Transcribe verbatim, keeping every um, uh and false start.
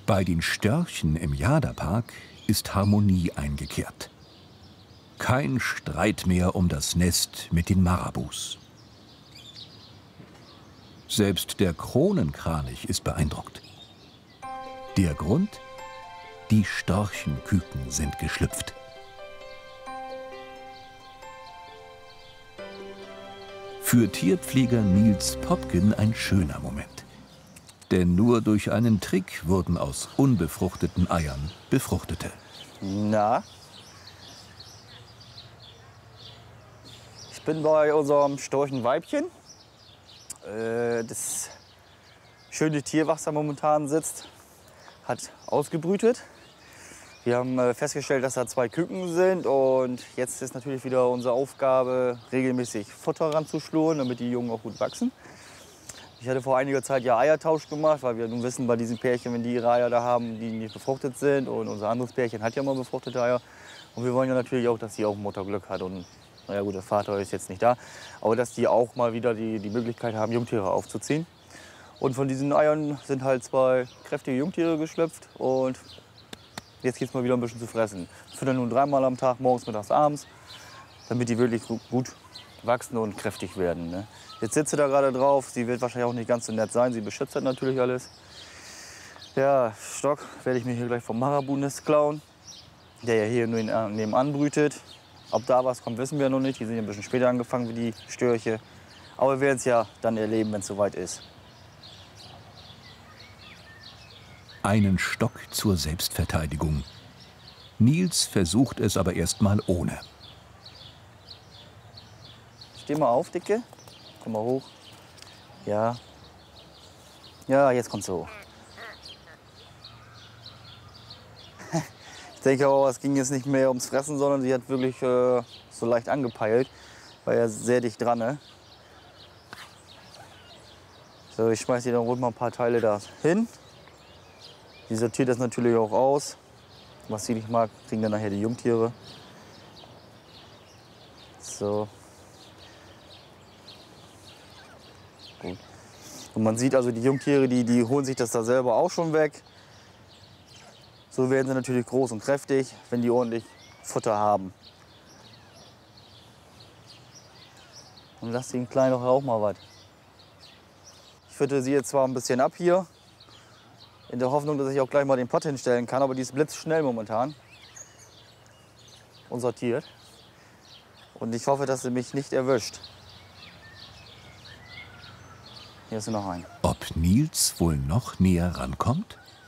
Bei den Störchen im Jada-Park ist Harmonie eingekehrt. Kein Streit mehr um das Nest mit den Marabus. Selbst der Kronenkranich ist beeindruckt. Der Grund? Die Storchenküken sind geschlüpft. Für Tierpfleger Niels Popken ein schöner Moment. Denn nur durch einen Trick wurden aus unbefruchteten Eiern befruchtete. Na? Ich bin bei unserem Storchenweibchen. Äh, das schöne Tier, was da momentan sitzt, hat ausgebrütet. Wir haben äh, festgestellt, dass da zwei Küken sind und jetzt ist natürlich wieder unsere Aufgabe, regelmäßig Futter ranzuschlurren, damit die Jungen auch gut wachsen. Ich hatte vor einiger Zeit ja Eiertausch gemacht, weil wir nun wissen, bei diesen Pärchen, wenn die ihre Eier da haben, die nicht befruchtet sind und unser anderes Pärchen hat ja mal befruchtete Eier. Und wir wollen ja natürlich auch, dass sie auch Mutterglück hat und naja gut, der Vater ist jetzt nicht da, aber dass die auch mal wieder die, die Möglichkeit haben, Jungtiere aufzuziehen. Und von diesen Eiern sind halt zwei kräftige Jungtiere geschlüpft und jetzt geht es mal wieder ein bisschen zu fressen. Wir füttern nun dreimal am Tag, morgens, mittags, abends, damit die wirklich gut wachsen und kräftig werden. Ne? Jetzt sitzt sie da gerade drauf, sie wird wahrscheinlich auch nicht ganz so nett sein, sie beschützt halt natürlich alles. Ja, Stock werde ich mir hier gleich vom Marabunest klauen, der ja hier nur nebenan brütet. Ob da was kommt, wissen wir noch nicht. Die sind ja ein bisschen später angefangen wie die Störche. Aber wir werden es ja dann erleben, wenn es soweit ist. Einen Stock zur Selbstverteidigung. Niels versucht es aber erst mal ohne. Steh mal auf, Dicke. Komm mal hoch. Ja. Ja, jetzt kommst du hoch. Ich denke auch, es ging jetzt nicht mehr ums Fressen, sondern sie hat wirklich äh, so leicht angepeilt. War ja sehr dicht dran, ne? So, ich schmeiß ihr dann ruhig mal ein paar Teile da hin. Die sortiert das natürlich auch aus. Was sie nicht mag, kriegen dann nachher die Jungtiere. So. Gut. Und man sieht also, die Jungtiere, die, die holen sich das da selber auch schon weg. So werden sie natürlich groß und kräftig, wenn die ordentlich Futter haben. Und lass den Kleinen doch auch mal was. Ich fütter sie jetzt zwar ein bisschen ab hier, in der Hoffnung, dass ich auch gleich mal den Pott hinstellen kann, aber die ist blitzschnell momentan. Und sortiert. Und ich hoffe, dass sie mich nicht erwischt. Hier ist noch ein. Ob Niels wohl noch näher rankommt?